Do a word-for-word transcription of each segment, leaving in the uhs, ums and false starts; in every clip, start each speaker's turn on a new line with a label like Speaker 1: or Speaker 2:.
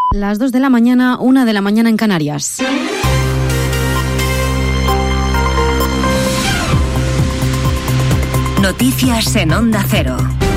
Speaker 1: Las dos de la mañana, una de la mañana en Canarias.
Speaker 2: Noticias en Onda Cero.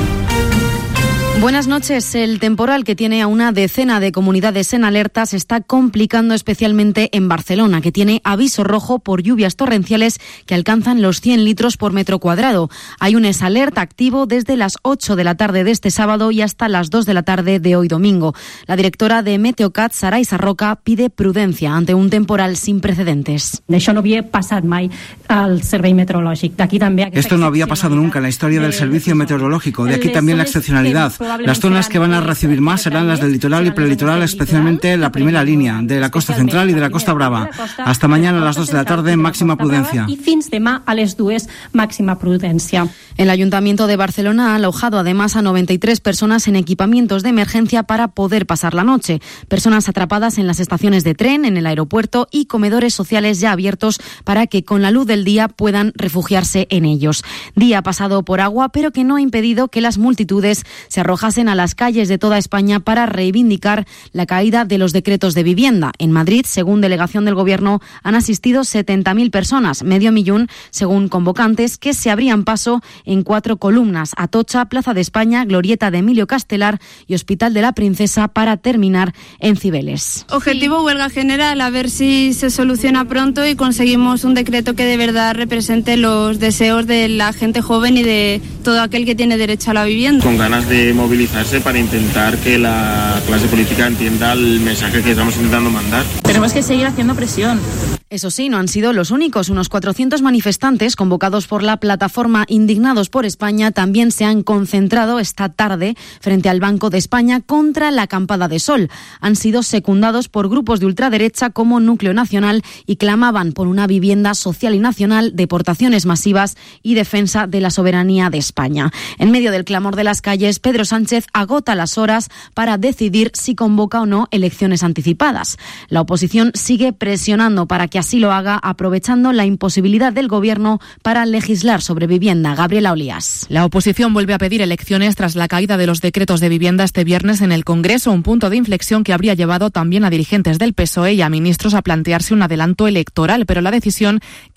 Speaker 1: Buenas noches. El temporal que tiene a una decena de comunidades en alerta se está complicando especialmente en Barcelona, que tiene aviso rojo por lluvias torrenciales que alcanzan los cien litros por metro cuadrado. Hay un exalerta activo desde las ocho de la tarde de este sábado y hasta las dos de la tarde de hoy domingo. La directora de Meteocat, Saray Sarroca, pide prudencia ante un temporal sin precedentes.
Speaker 3: Això no havia passat mai al servei meteorològic. D'aquí també
Speaker 4: Esto no había pasado nunca en la historia del servicio meteorológico. De aquí también la excepcionalidad. Las zonas que van a recibir más serán las del litoral y prelitoral, especialmente la primera línea, de la costa central y de la costa brava. Hasta mañana a las dos de la tarde, máxima prudencia.
Speaker 3: Y fins demà a les dues, máxima prudencia.
Speaker 1: El Ayuntamiento de Barcelona ha alojado además a noventa y tres personas en equipamientos de emergencia para poder pasar la noche. Personas atrapadas en las estaciones de tren, en el aeropuerto y comedores sociales ya abiertos para que con la luz del día puedan refugiarse en ellos. Día pasado por agua, pero que no ha impedido que las multitudes se arrojasen a las calles de toda España para reivindicar la caída de los decretos de vivienda. En Madrid, según delegación del Gobierno, han asistido setenta mil personas, medio millón según convocantes, que se abrían paso en cuatro columnas: Atocha, Plaza de España, Glorieta de Emilio Castelar y Hospital de la Princesa, para terminar en Cibeles.
Speaker 5: Objetivo huelga general, a ver si se soluciona pronto y conseguimos un decreto que de verdad represente los deseos de la gente joven y de todo aquel que tiene derecho a la vivienda.
Speaker 6: Con ganas de movilizarse para intentar que la clase política entienda el mensaje que estamos intentando mandar.
Speaker 3: Tenemos que seguir haciendo presión.
Speaker 1: Eso sí, no han sido los únicos. Unos cuatrocientos manifestantes convocados por la plataforma Indignados por España también se han concentrado esta tarde frente al Banco de España contra la acampada de sol. Han sido secundados por grupos de ultraderecha como Núcleo Nacional y clamaban por una vivienda social y nacional, deportaciones masivas y defensa de la soberanía de España. En medio del clamor de las calles, Pedro Sánchez agota las horas para decidir si convoca o no elecciones anticipadas. La oposición sigue presionando para que así lo haga, aprovechando la imposibilidad del Gobierno para legislar sobre vivienda. Gabriela Olías.
Speaker 7: La oposición vuelve a pedir elecciones tras la caída de los decretos de vivienda este viernes en el Congreso, un punto de inflexión que habría llevado también a dirigentes del P S O E y a ministros a plantearse un adelanto electoral, pero la decisión